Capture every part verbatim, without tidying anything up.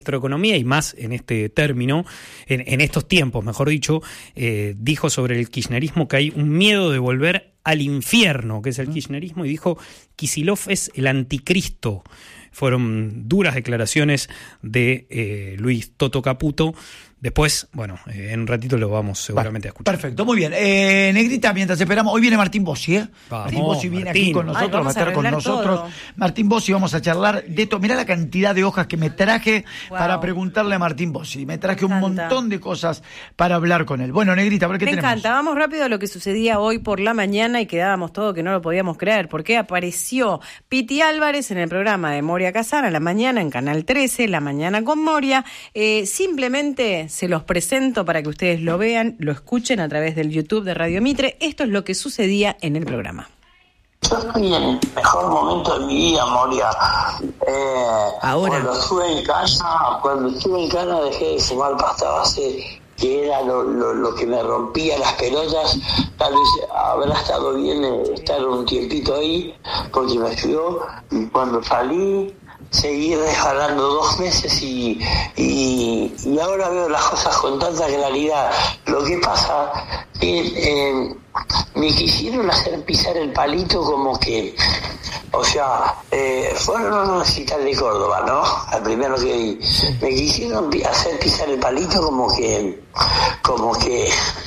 de Economía, y más en este término, en, en estos tiempos, mejor dicho, eh, dijo sobre el kirchnerismo que hay un miedo de volver al infierno, que es el kirchnerismo, y dijo: Kicillof es el anticristo. Fueron duras declaraciones de eh, Luis Toto Caputo. Después, bueno, eh, en un ratito lo vamos seguramente a escuchar. Perfecto, muy bien. Eh, Negrita, mientras esperamos, hoy viene Martín Bossi, ¿eh? Vamos, Martín Bossi viene Martín. aquí con nosotros, Ay, va a estar con nosotros. todo. Martín Bossi, vamos a charlar de esto. Mirá la cantidad de hojas que me traje Wow. para preguntarle a Martín Bossi. Me traje Me un encanta. montón de cosas para hablar con él. Bueno, Negrita, a ver qué Me tenemos. encanta, vamos rápido a lo que sucedía hoy por la mañana y quedábamos todo que no lo podíamos creer, porque apareció Piti Álvarez en el programa de Moria Kazan a la mañana en Canal trece, La Mañana con Moria. Eh, simplemente se los presento para que ustedes lo vean, lo escuchen a través del YouTube de Radio Mitre. Esto es lo que sucedía en el programa. Yo estoy en el mejor momento de mi vida, Moria. Eh, Ahora. Cuando estuve en casa, cuando estuve en casa dejé de fumar pasta base, que era lo, lo, lo que me rompía las pelotas. Tal vez habrá estado bien eh, estar un tiempito ahí, porque me ayudó. Y cuando salí, seguí resbalando dos meses y, y, y ahora veo las cosas con tanta claridad. Lo que pasa es que eh, me quisieron hacer pisar el palito como que, o sea, eh, fueron a un hospital de Córdoba, ¿no? Al primero que vi. Me quisieron pi- hacer pisar el palito como que, como que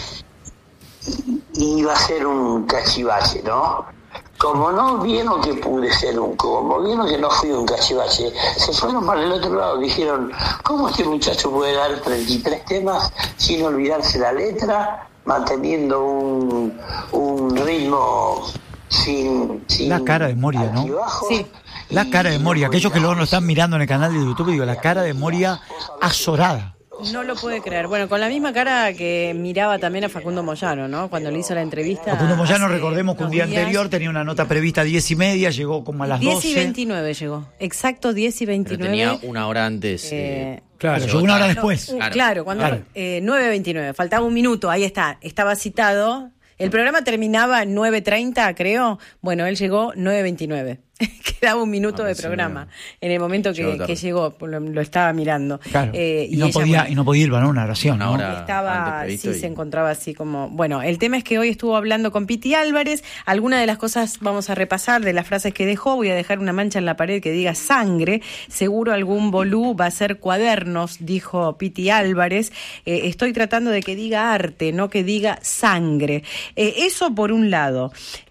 iba a ser un cachivache, ¿no? Como no vieron que pude ser un, como vieron que no fui un cachivache, se fueron para el otro lado, dijeron: ¿cómo este muchacho puede dar treinta y tres temas sin olvidarse la letra, manteniendo un, un ritmo sin, sin La cara de Moria, ¿no? altibajos? Sí. La cara de Moria, aquellos que luego nos están mirando en el canal de YouTube, digo, la cara de Moria azorada. No lo puede creer. Bueno, con la misma cara que miraba también a Facundo Moyano, ¿no? Cuando le hizo la entrevista. Facundo Moyano, hace recordemos que un unos día días. anterior tenía una nota prevista a diez y media, llegó como a las diez doce. y veintinueve llegó. Exacto, diez y Pero veintinueve. tenía una hora antes. Eh, eh, Claro, llegó una hora tarde. después. Uh, Claro. claro, cuando Claro. eh, nueve veintinueve, faltaba un minuto, ahí está, estaba citado. El programa terminaba nueve treinta, creo. Bueno, él llegó nueve veintinueve. Quedaba un minuto Ah, de sí, programa no. en el momento Llegó que, tarde. que llegó, lo, lo estaba mirando. Claro. Eh, y, no ella, podía, bueno, y no podía ir para una oración, Una ¿no? hora. antes estaba, previsto sí, y- se encontraba así como... Bueno, el tema es que hoy estuvo hablando con Piti Álvarez. Algunas de las cosas vamos a repasar de las frases que dejó. Voy a dejar una mancha en la pared que diga sangre. Seguro algún bolú va a hacer cuadernos, dijo Piti Álvarez. Eh, estoy tratando de que diga arte, no que diga sangre. Eh, eso por un lado.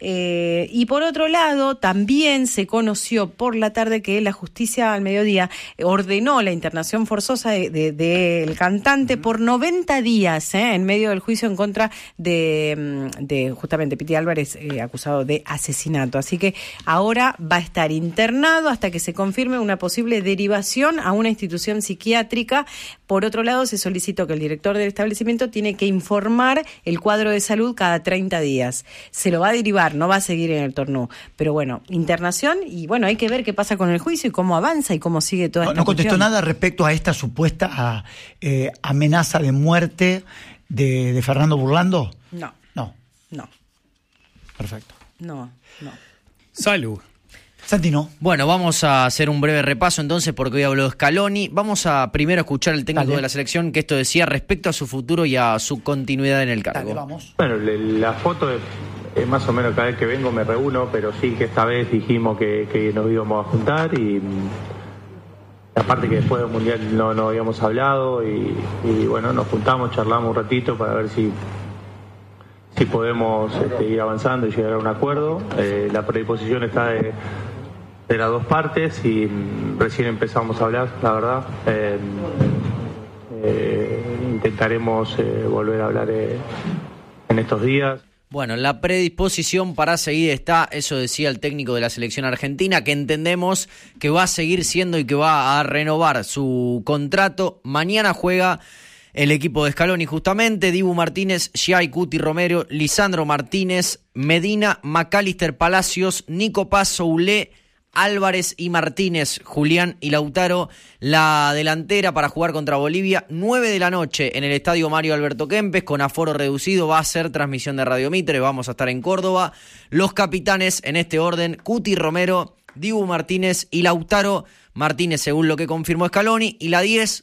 Eh, y por otro lado, también se conoció por la tarde que la justicia al mediodía ordenó la internación forzosa del de, de, de cantante por noventa días, ¿eh? En medio del juicio en contra de, de justamente Piti Álvarez, eh, acusado de asesinato. Así que ahora va a estar internado hasta que se confirme una posible derivación a una institución psiquiátrica. Por otro lado, se solicitó que el director del establecimiento tiene que informar el cuadro de salud cada treinta días. Se lo va a derivar, no va a seguir en el torneo. Pero bueno, internación, y bueno, hay que ver qué pasa con el juicio y cómo avanza y cómo sigue toda No, esta no contestó cuestión. nada respecto a esta supuesta a, eh, amenaza de muerte de, de Fernando Burlando. No, No, no, perfecto. no, no. Salud. Santino. Bueno, vamos a hacer un breve repaso entonces porque hoy habló Scaloni. Vamos a primero escuchar al técnico Dale. de la selección que esto decía respecto a su futuro y a su continuidad en el cargo. Dale, vamos. Bueno, le- la foto es, es más o menos cada vez que vengo me reúno, pero sí que esta vez dijimos que, que nos íbamos a juntar y mm, aparte que después del Mundial no, no habíamos hablado y, y bueno, nos juntamos, charlamos un ratito para ver si, si podemos este, ir avanzando y llegar a un acuerdo. Eh, la predisposición está de, de las dos partes y mm, recién empezamos a hablar, la verdad. Eh, eh, intentaremos eh, volver a hablar eh, en estos días. Bueno, la predisposición para seguir está, eso decía el técnico de la selección argentina, que entendemos que va a seguir siendo y que va a renovar su contrato. Mañana juega el equipo de Scaloni justamente, Dibu Martínez, Giai, Cuti Romero, Lisandro Martínez, Medina, Macalister Palacios, Nico Paz, Soulé, Álvarez y Martínez, Julián y Lautaro, la delantera para jugar contra Bolivia, nueve de la noche en el estadio Mario Alberto Kempes, con aforo reducido, va a ser transmisión de Radio Mitre, vamos a estar en Córdoba. Los capitanes en este orden, Cuti Romero, Dibu Martínez y Lautaro Martínez, según lo que confirmó Scaloni. Y la diez,